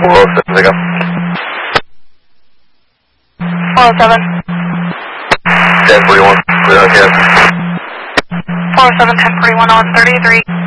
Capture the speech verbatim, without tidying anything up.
four oh seven, pick up. four oh seven. ten forty-one, clear on K F. four oh seven, ten forty-one on thirty-three.